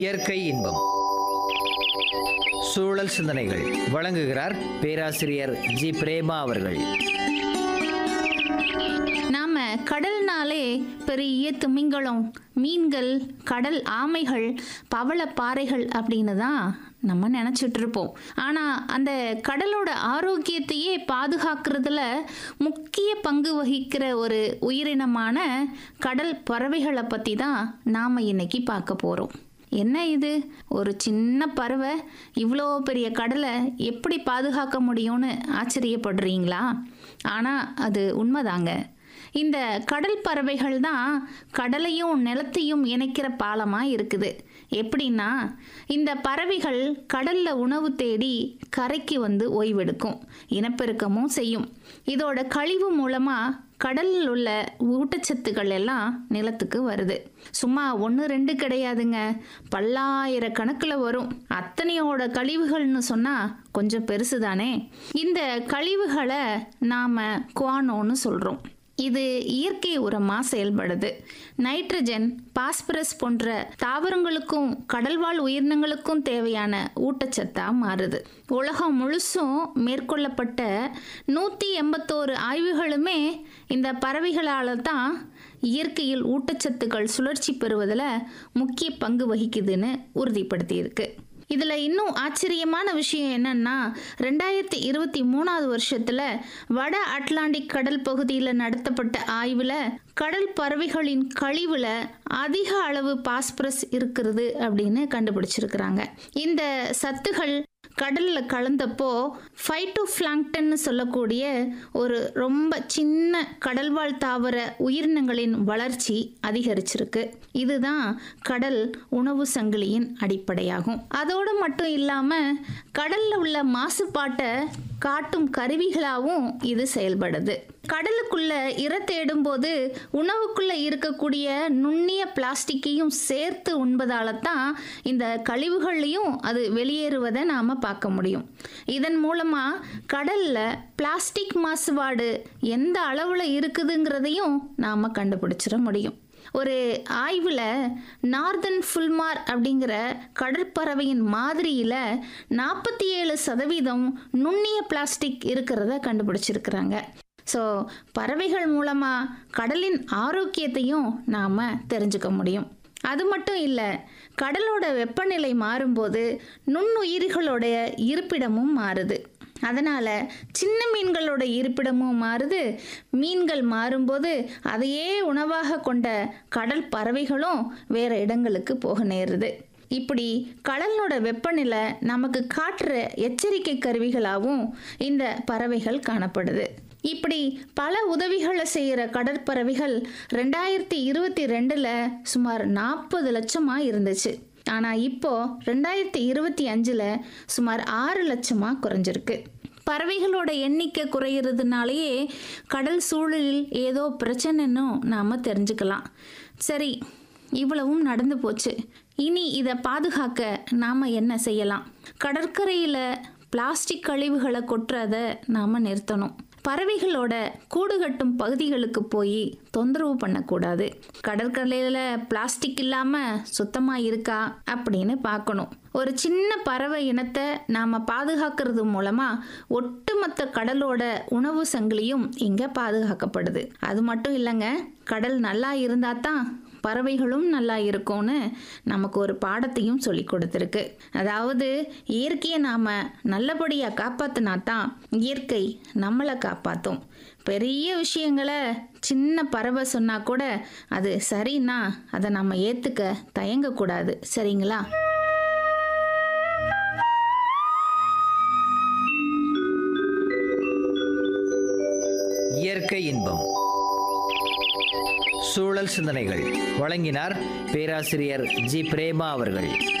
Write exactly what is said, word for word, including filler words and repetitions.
இயற்கை இன்பம். சூழல் சிந்தனைகள் வழங்குகிறார் பேராசிரியர் ஜி பிரேமா அவர்கள். நாம கடல்னாலே பெரிய திமிங்கலம், மீன்கள், கடல் ஆமைகள், பவளப்பாறைகள் அப்படின்னு தான் நம்ம நினச்சிட்டு இருப்போம். ஆனால் அந்த கடலோட ஆரோக்கியத்தையே பாதுகாக்கிறதுல முக்கிய பங்கு வகிக்கிற ஒரு உயிரினமான கடல் பறவைகளை பற்றி தான் நாம் இன்னைக்கு பார்க்க போகிறோம். என்ன இது, ஒரு சின்ன பறவை இவ்வளோ பெரிய கடலை எப்படி பாதுகாக்க முடியும்னு ஆச்சரியப்படுறீங்களா? ஆனால் அது உண்மைதாங்க. இந்த கடல் பறவைகள் தான் கடலையும் நிலத்தையும் இணைக்கிற பாலமாக இருக்குது. எப்படின்னா, இந்த பறவைகள் கடலில் உணவு தேடி கரைக்கு வந்து ஓய்வெடுக்கும், இனப்பெருக்கமும் செய்யும். இதோட கழிவு மூலமாக கடலில் உள்ள ஊட்டச்சத்துக்கள் எல்லாம் நிலத்துக்கு வருது. சும்மா ஒன்று ரெண்டு கிடையாதுங்க, பல்லாயிரக்கணக்கில் வரும். அத்தனையோட கழிவுகள்னு சொன்னால் கொஞ்சம் பெருசு தானே. இந்த கழிவுகளை நாம் குவானோன்னு சொல்கிறோம். இது இயற்கை உரமாக செயல்படுது. நைட்ரஜன், பாஸ்பரஸ் போன்ற தாவரங்களுக்கும் கடல்வாழ் உயிரினங்களுக்கும் தேவையான ஊட்டச்சத்தாக மாறுது. உலகம் முழுசும் மேற்கொள்ளப்பட்ட நூற்றி எண்பத்தோரு ஆய்வுகளுமே இந்த பறவைகளால் தான் இயற்கையில் ஊட்டச்சத்துக்கள் சுழற்சி பெறுவதில் முக்கிய பங்கு வகிக்குதுன்னு உறுதிப்படுத்தியிருக்கு. இதில் இன்னும் ஆச்சரியமான விஷயம் என்னன்னா, ரெண்டாயிரத்தி இருபத்தி மூணாவது வருஷத்தில் வட அட்லாண்டிக் கடல் பகுதியில் நடத்தப்பட்ட ஆய்வில் கடல் பறவைகளின் கழிவில் அதிக அளவு பாஸ்பரஸ் இருக்கிறது அப்படின்னு கண்டுபிடிச்சிருக்கிறாங்க. இந்த சத்துகள் கடலில் கலந்தப்போ ஃபைட்டோபிளாங்க்டன் சொல்லக்கூடிய ஒரு ரொம்ப சின்ன கடல்வாழ் தாவர உயிரினங்களின் வளர்ச்சி அதிகரிச்சிருக்கு. இதுதான் கடல் உணவு சங்கிலியின் அடிப்படையாகும். அதோடு மட்டும் இல்லாமல் கடலில் உள்ள மாசுபாட்டை காட்டும் கருவிகளாகவும் இது செயல்படுது. கடலுக்குள்ள இரை தேடும் போது உணவுக்குள்ள இருக்கக்கூடிய நுண்ணிய பிளாஸ்டிக்கையும் சேர்த்து உண்பதால தான் இந்த கழிவுகளையும் அது வெளியேறுவதை நாம் பார்க்க முடியும். இதன் மூலமாக கடலில் பிளாஸ்டிக் மாசுபாடு எந்த அளவில் இருக்குதுங்கிறதையும் நாம் கண்டுபிடிச்சிட முடியும். ஒரு ஆய்வில் நார்தன் ஃபுல்மார் அப்படிங்கிற கடற்பறவையின் மாதிரியில் நாற்பத்தி ஏழு சதவீதம் நுண்ணிய பிளாஸ்டிக் இருக்கிறத கண்டுபிடிச்சிருக்கிறாங்க. ஸோ பறவைகள் மூலமாக கடலின் ஆரோக்கியத்தையும் நாம் தெரிஞ்சுக்க முடியும். அது மட்டும் இல்லை, கடலோட வெப்பநிலை மாறும்போது நுண்ணுயிரிகளோட இருப்பிடமும் மாறுது. அதனால் சின்ன மீன்களோட இருப்பிடமும் மாறுது. மீன்கள் மாறும்போது அதையே உணவாக கொண்ட கடல் பறவைகளும் வேறு இடங்களுக்கு போக நேருது. இப்படி கடலோட வெப்பநிலை நமக்கு காட்டுற எச்சரிக்கை கருவிகளாகவும் இந்த பறவைகள் காணப்படுது. இப்படி பல உதவிகளை செய்கிற கடற்பறவைகள் ரெண்டாயிரத்தி இருபத்தி ரெண்டில் சுமார் நாற்பது லட்சமாக இருந்துச்சு. ஆனால் இப்போ ரெண்டாயிரத்தி இருபத்தி அஞ்சில் சுமார் ஆறு லட்சமாக குறைஞ்சிருக்கு. பறவைகளோட எண்ணிக்கை குறையிறதுனாலேயே கடல் சூழலில் ஏதோ பிரச்சனைன்னு நாம் தெரிஞ்சுக்கலாம். சரி, இவ்வளவும் நடந்து போச்சு. இனி இதை பாதுகாக்க நாம் என்ன செய்யலாம்? கடற்கரையில் பிளாஸ்டிக் கழிவுகளை கொட்டுறதை நாம் நிறுத்தணும். பறவைகளோட கூடு கட்டும் பகுதிகளுக்கு போய் தொந்தரவு பண்ணக்கூடாது. கடற்கரையில் பிளாஸ்டிக் இல்லாமல் சுத்தமாக இருக்கா அப்படின்னு பார்க்கணும். ஒரு சின்ன பறவை இனத்தை நாம் பாதுகாக்கிறது மூலமாக ஒட்டுமொத்த கடலோட உணவு சங்கிலியும் இங்கே பாதுகாக்கப்படுது. அது மட்டும் இல்லைங்க, கடல் நல்லா இருந்தால் தான் பறவைகளும் நல்லா இருக்கும்னு நமக்கு ஒரு பாடத்தையும் சொல்லி கொடுத்துருக்கு. அதாவது இயற்கையை நாம் நல்லபடியாக காப்பாற்றினா தான் இயற்கை நம்மளை காப்பாற்றும். பெரிய விஷயங்களை சின்ன பறவை சொன்னால் கூட அது சரின்னா அதை நம்ம ஏற்றுக்க தயங்கக்கூடாது. சரிங்களா? இயற்கை இன்பம். சூழல் சிந்தனைகள் வழங்கினார் பேராசிரியர் ஜி பிரேமா அவர்கள்.